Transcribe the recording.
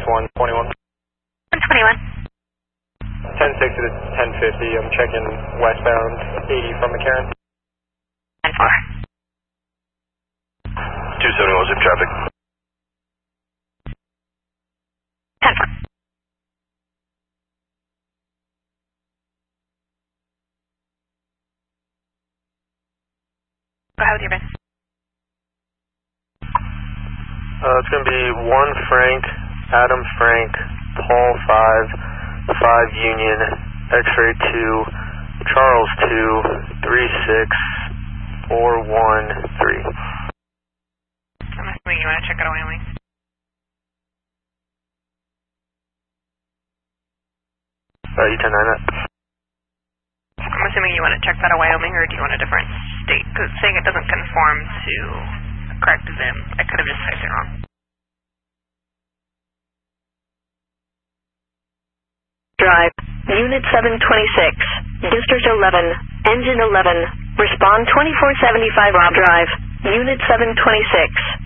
121. 121. 1060 to 1050, I'm checking westbound 80 from McCarran. 10-4. 271 zip traffic. 10-4. Go ahead with your bid. It's going to be 1 Frank, Adam Frank, Paul 5, 5 Union, X-ray 2, Charles 2, 36, 413. I'm assuming you want to check out a Wyoming. You 10-9 that. I'm assuming you want to check that out Wyoming, or do you want a different state? Because it's saying it doesn't conform to a correct VIN. I could have just typed it wrong. Drive, Unit 726, District 11, Engine 11, respond 2475 Rob Drive, Unit 726.